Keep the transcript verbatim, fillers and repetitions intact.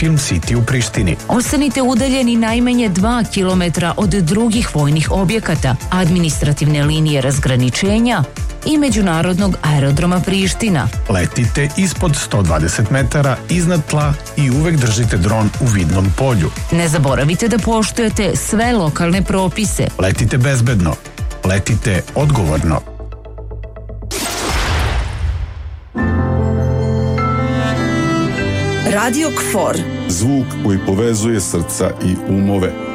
Film City u Prištini. Ostanite udaljeni najmanje dva kilometra od drugih vojnih objekata, administrativne linije razgraničenja i međunarodnog aerodroma Priština. Letite ispod sto dvadeset metara iznad tla i uvek držite dron u vidnom polju. Ne zaboravite da poštujete sve lokalne propise. Letite bezbedno. Letite odgovorno. Radio KFOR. Zvuk koji povezuje srca i umove.